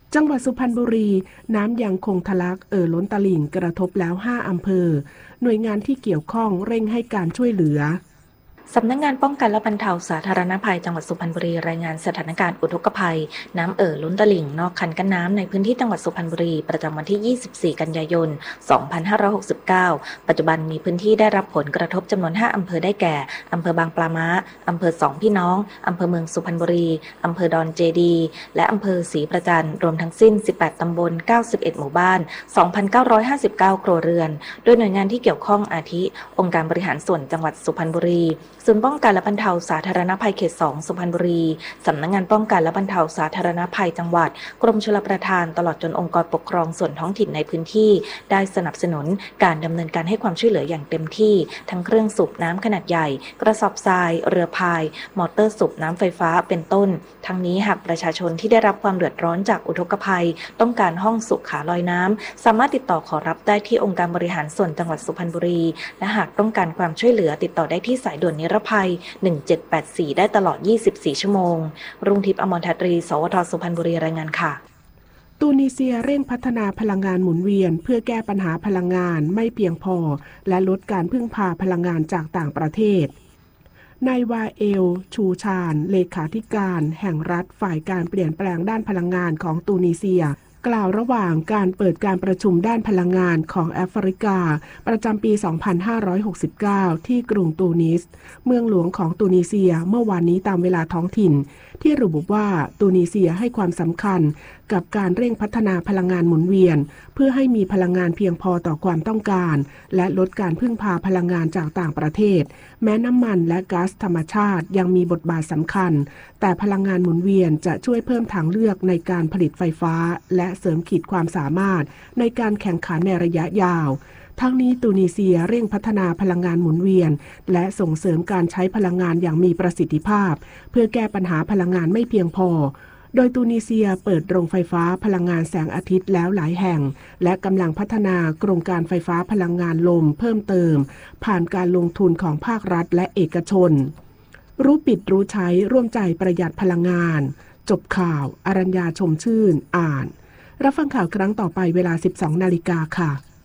จังหวัดสุพรรณบุรีน้ำยังคงทะลักล้นตลิ่งกระทบแล้ว5อำเภอหน่วยงานที่เกี่ยวข้องเร่งให้การช่วยเหลือสำนักงานป้องกันและบรรเทาสาธารณภัยจังหวัดสุพรรณบุรีรายงานสถานการณ์อุทกภัยน้ำล้นตลิ่งนอกคันกั้นน้ำในพื้นที่จังหวัดสุพรรณบุรีประจำวันที่ 24 กันยายน 2569 ปัจจุบันมีพื้นที่ได้รับผลกระทบจำนวน 5 อำเภอได้แก่อำเภอบางปลาม้าอำเภอสองพี่น้องอำเภอเมืองสุพรรณบุรีอำเภอดอนเจดีและอำเภอศรีประจันรวมทั้งสิ้น 18 ตำบล 91 หมู่บ้าน 2,959 ครัวเรือนโดยหน่วยงานที่เกี่ยวข้องอาทิ องค์การบริหารส่วนจังหวัดสุพรรณบุรีศูนย์ป้องกันและบรรเทาสาธารณภัยเขต 2 สุพรรณบุรีสำนักงานป้องกันและบรรเทาสาธารณภัยจังหวัดกรมชลประทานตลอดจนองค์กรปกครองส่วนท้องถิ่นในพื้นที่ได้สนับสนุนการดำเนินการให้ความช่วยเหลืออย่างเต็มที่ทั้งเครื่องสูบน้ำขนาดใหญ่กระสอบทรายเรือพายมอเตอร์สูบน้ำไฟฟ้าเป็นต้นทั้งนี้หากประชาชนที่ได้รับความเดือดร้อนจากอุทกภัยต้องการห้องสุขาลอยน้ำสามารถติดต่อขอรับได้ที่องค์การบริหารส่วนจังหวัดสุพรรณบุรีและหากต้องการความช่วยเหลือติดต่อได้ที่สายด่วนนิรภัย1784ได้ตลอด24ชั่วโมงรุ่งทิพย์ อมรทัตรี สวท สุพรรณบุรีรายงานค่ะตูนิเซียเร่งพัฒนาพลังงานหมุนเวียนเพื่อแก้ปัญหาพลังงานไม่เพียงพอและลดการพึ่งพาพลังงานจากต่างประเทศนายวาเอล ชูชานเลขาธิการแห่งรัฐฝ่ายการเปลี่ยนแปลงด้านพลังงานของตูนิเซียกล่าวระหว่างการเปิดการประชุมด้านพลังงานของแอฟริกาประจำปี 2569 ที่กรุงตูนิสเมืองหลวงของตูนิเซียเมื่อวานนี้ตามเวลาท้องถิ่นที่ระบุว่าตูนิเซียให้ความสำคัญกับการเร่งพัฒนาพลังงานหมุนเวียนเพื่อให้มีพลังงานเพียงพอต่อความต้องการและลดการพึ่งพาพลังงานจากต่างประเทศแม้น้ำมันและก๊าซธรรมชาติยังมีบทบาทสำคัญแต่พลังงานหมุนเวียนจะช่วยเพิ่มทางเลือกในการผลิตไฟฟ้าและเสริมขีดความสามารถในการแข่งขันในระยะยาวทั้งนี้ตูนิเซียเร่งพัฒนาพลังงานหมุนเวียนและส่งเสริมการใช้พลังงานอย่างมีประสิทธิภาพเพื่อแก้ปัญหาพลังงานไม่เพียงพอโดยตูนิเซียเปิดโรงไฟฟ้าพลังงานแสงอาทิตย์แล้วหลายแห่งและกำลังพัฒนาโครงการไฟฟ้าพลังงานลมเพิ่มเติมผ่านการลงทุนของภาครัฐและเอกชนรู้ปิดรู้ใช้ร่วมใจประหยัดพลังงานจบข่าวอรัญญาชมชื่นอ่านรับฟังข่าวครั้งต่อไปเวลา 12 นาฬิกาค่ะ